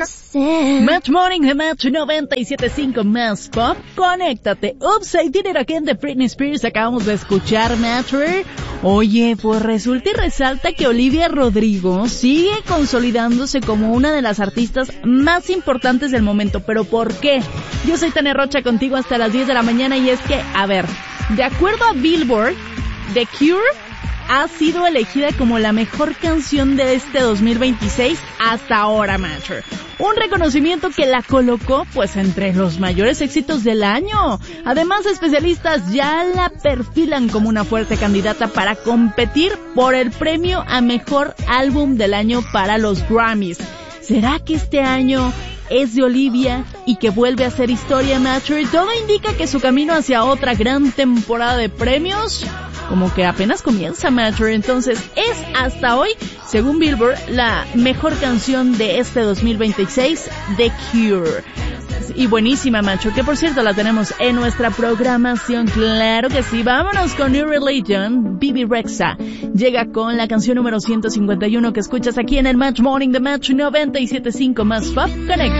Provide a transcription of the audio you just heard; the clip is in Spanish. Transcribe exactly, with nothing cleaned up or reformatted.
Match Morning de Match noventa y siete punto cinco más pop. Conéctate. Oops, I did it again de Britney Spears. Acabamos de escuchar Matcher. Oye, pues resulta y resalta que Olivia Rodrigo sigue consolidándose como una de las artistas más importantes del momento. ¿Pero por qué? Yo soy Tania Rocha contigo hasta las diez de la mañana y es que, a ver, de acuerdo a Billboard, The Cure ha sido elegida como la mejor canción de este dos mil veintiséis hasta ahora, Matcher. Un reconocimiento que la colocó pues entre los mayores éxitos del año. Además, especialistas ya la perfilan como una fuerte candidata para competir por el premio a mejor álbum del año para los Grammys. ¿Será que este año es de Olivia y que vuelve a hacer historia, Matcher? Todo indica que su camino hacia otra gran temporada de premios como que apenas comienza, Matcher. Entonces es hasta hoy, según Billboard, la mejor canción de este dos mil veintiséis, The Cure. Y buenísima, Matcher, que por cierto la tenemos en nuestra programación. Claro que sí. Vámonos con New Religion. Bebe Rexha llega con la canción número ciento cincuenta y uno que escuchas aquí en el Match Morning de Match noventa y siete punto cinco más pop. Conecta.